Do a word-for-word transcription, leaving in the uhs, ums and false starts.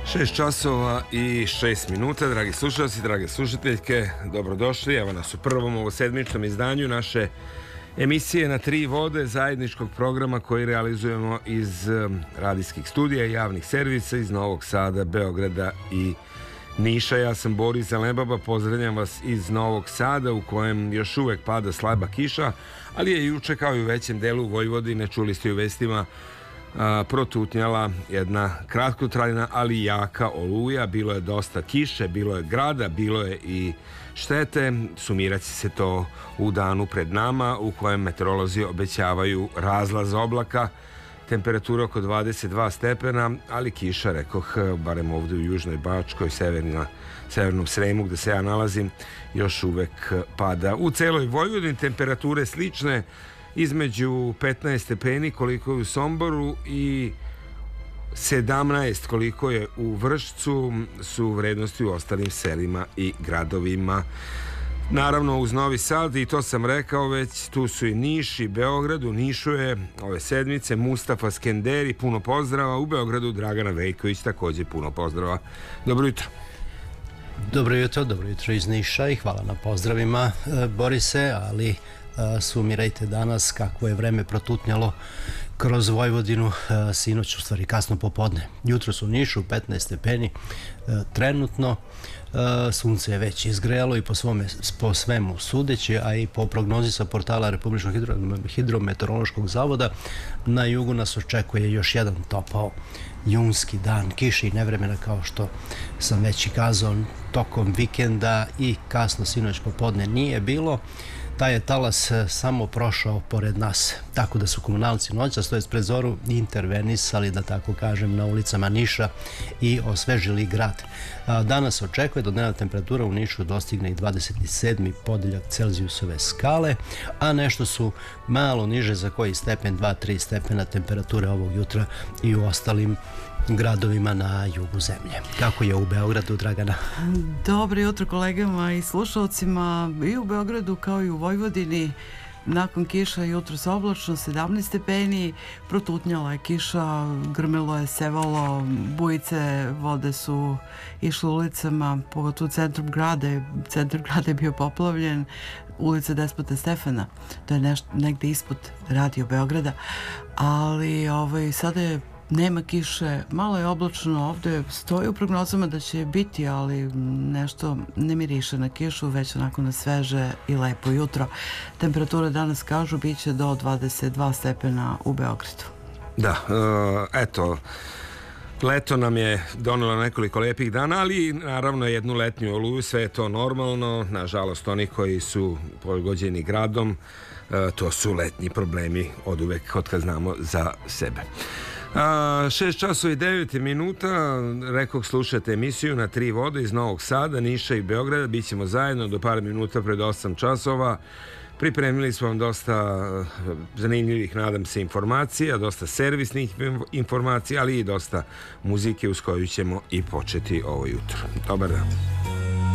Šest časova i šest minuta, dragi slušalci, drage slušateljke, dobrodošli. Evo nas u prvom ovosedmičnom izdanju naše emisije Na tri vode, zajedničkog programa koji realizujemo iz radijskih studija i javnih servisa iz Novog Sada, Beograda i Niša. Ja sam Boris Zelebaba, pozdravljam vas iz Novog Sada u kojem još uvek pada slaba kiša, ali je juče kao i u većem delu Vojvodine, čuli ste u vestima, A, protutnjala jedna kratkotrajna ali jaka oluja. Bilo je dosta kiše, bilo je grada, bilo je i štete. Sumirat će se to u danu pred nama u kojem meteorolozi obećavaju razlaz oblaka, temperatura oko dvadeset dva stepena, ali kiša, rekoh, barem ovdje u Južnoj Bačkoj, severna, severnom Sremu gde se ja nalazim, još uvek pada. U celoj Vojvodini temperature slične, između petnaest stepeni koliko je u Somboru i sedamnaest koliko je u Vršcu su vrednosti u ostalim selima i gradovima. Naravno uz Novi Sad, i to sam rekao već, tu su i Niš i Beograd. U Nišu je ove sedmice Mustafa Skenderi, puno pozdrava. U Beogradu Dragana Vejković, također puno pozdrava. Dobro jutro. Dobro jutro, dobro jutro iz Niša i hvala na pozdravima, Borise, ali sumirajte danas kako je vreme protutnjalo kroz Vojvodinu sinoć, u stvari kasno popodne. Jutro su u Nišu petnaest stepeni trenutno, sunce je već izgrelo i po, svome, po svemu sudeći, a i po prognozi sa portala Republičkog hidro, hidrometeorološkog zavoda na jugu nas očekuje još jedan topao junski dan kiše i nevremena, kao što sam već i kazao, tokom vikenda i kasno sinoć popodne nije bilo. Taj je talas samo prošao pored nas, tako da su komunalci noćas, to je pred zoru, intervenisali, da tako kažem, na ulicama Niša i osvežili grad. Danas očekuje da dnevna temperatura u Nišu dostigne i dvadeset sedmi podeljak Celzijusove skale, a nešto su malo niže za koji stepen, dva do tri stepena temperature ovog jutra i u ostalim gradovima na jugu zemlje. Kako je u Beogradu, Dragana? Dobro jutro kolegama i slušalcima. I u Beogradu kao i u Vojvodini nakon kiša jutro s oblačno, sedamnaest stepeni, protutnjala je kiša, grmelo je, sevalo, bujice vode su išle ulicama, pogotovo u centru grada. Centar grada je bio poplavljen, ulica Despota Stefana, to je nešto negde ispod radio Beograda, ali ovaj, sada je nema kiše, malo je oblačno, ovdje stoji u prognozama da će biti, ali nešto ne miriše na kišu, već onako na sveže i lepo jutro. Temperatura danas, kažu, bit će do dvadeset dva stepena u Beogradu. Da, eto, leto nam je donelo nekoliko lepih dana, ali naravno jednu letnju oluju, sve je to normalno. Nažalost, oni koji su pogođeni gradom, to su letnji problemi od uvek, od kad znamo za sebe. A, šest časova i devet minuta, rekoh, slušate emisiju Na tri vode iz Novog Sada, Niša i Beograda. Bićemo zajedno do par minuta pred osam časova. Pripremili smo vam dosta zanimljivih, nadam se, informacija, dosta servisnih informacija, ali i dosta muzike uz koju ćemo i početi ovo jutro. Dobar dan.